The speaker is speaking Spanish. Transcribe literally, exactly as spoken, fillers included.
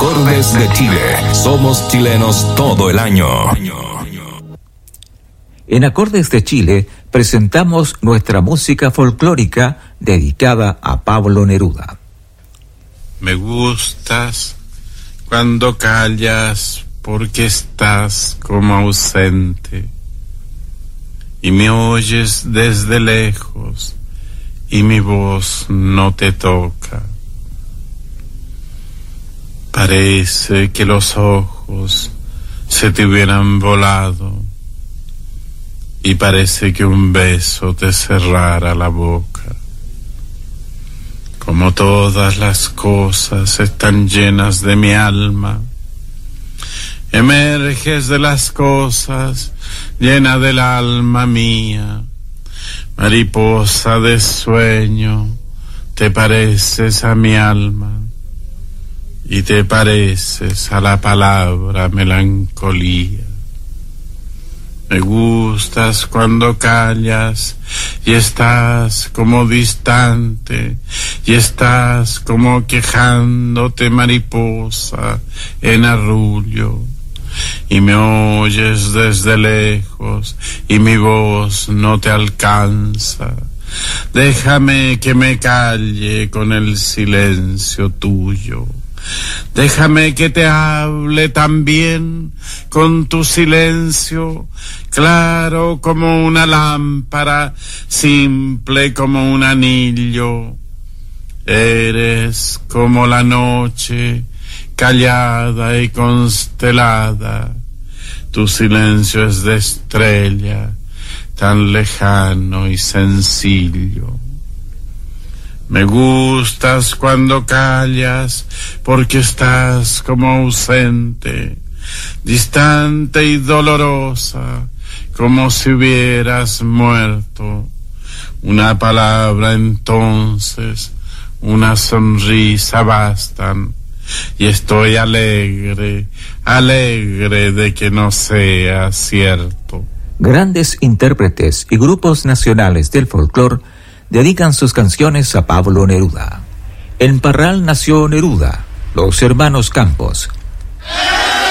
Acordes de Chile. Somos chilenos todo el año. En Acordes de Chile presentamos nuestra música folclórica dedicada a Pablo Neruda. Me gustas cuando callas porque estás como ausente y me oyes desde lejos y mi voz no te toca. Parece que los ojos se te hubieran volado y parece que un beso te cerrara la boca. Como todas las cosas están llenas de mi alma, emerges de las cosas llena del alma mía. Mariposa de sueño, te pareces a mi alma y te pareces a la palabra melancolía. Me gustas cuando callas y estás como distante y estás como quejándote, mariposa en arrullo, y me oyes desde lejos y mi voz no te alcanza. Déjame que me calle con el silencio tuyo. Déjame que te hable también con tu silencio, claro como una lámpara, simple como un anillo. Eres como la noche, callada y constelada. Tu silencio es de estrella, tan lejano y sencillo. Me gustas cuando callas porque estás como ausente, distante y dolorosa, como si hubieras muerto. Una palabra entonces, una sonrisa bastan, y estoy alegre, alegre de que no sea cierto. Grandes intérpretes y grupos nacionales del folclore dedican sus canciones a Pablo Neruda. En Parral nació Neruda, los hermanos Campos.